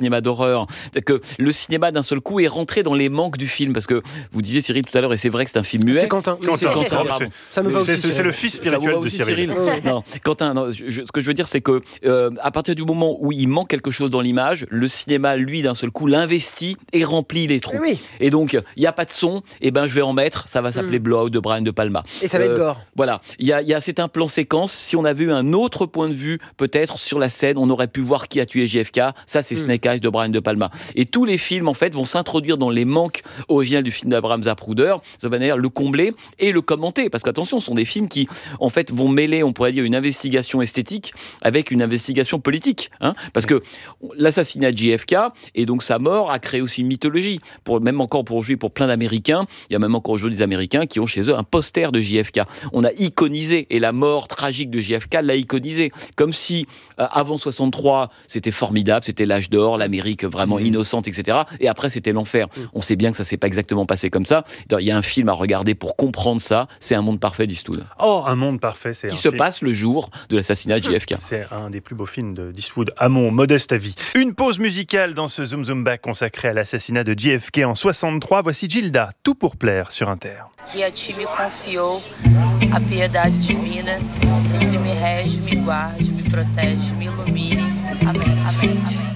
cinéma d'horreur. C'est-à-dire que le cinéma d'un seul coup est rentré dans les manques du film, parce que vous disiez Cyril tout à l'heure, et c'est vrai que c'est un film muet. C'est Quentin. Pardon. Ça me va aussi. C'est le fils spirituel de Cyril. Non, Quentin, ce que je veux dire, c'est que à partir du moment où il manque quelque chose dans l'image, le cinéma, lui, d'un seul coup, l'investit et remplit les trous. Oui. Et donc, il n'y a pas de son, et ben je vais en mettre, ça va s'appeler Blowout de Brian De Palma. Et ça va être gore. Voilà, c'est un plan séquence. Si on avait eu un autre point de vue, peut-être sur la scène, on aurait pu voir qui a tué JFK. Ça, c'est Snake Eyes de Brian De Palma. Et tous les films, en fait, vont s'introduire dans les manques originaux du film d'Abraham Zapruder. Ça va d'ailleurs le combler et le commenter. Parce qu'attention, ce sont des films qui, en fait, vont mêler, on pourrait dire, une investigation esthétique avec une investigation politique. Parce que l'assassinat de JFK et donc sa mort a créé aussi une mythologie. Même encore pour aujourd'hui, pour plein d'Américains, il y a même encore aujourd'hui des Américains qui ont chez eux un poster de JFK. On a iconisé, et la mort tragique de JFK l'a iconisé. Comme si, avant 63, c'était formidable, c'était l'âge d'or, l'Amérique vraiment innocente, etc. Et après, c'était l'enfer. On sait bien que ça s'est pas exactement passé comme ça. Il y a un film à regarder pour comprendre ça, c'est Un monde parfait d'Eastwood. Oh, Un monde parfait, c'est qui se passe le jour de l'assassinat de JFK. C'est un des plus beaux films d'Eastwood, à mon modeste avis. Une pause musicale dans ce Zoom Zoom Back consacré à l'assassinat de JFK en 63. Voici Gilda, Tout pour plaire sur Inter. Que a ti me confiou a piedade divina, sempre me rege, me guarde, me protege, me ilumine. Amém, amém, amém.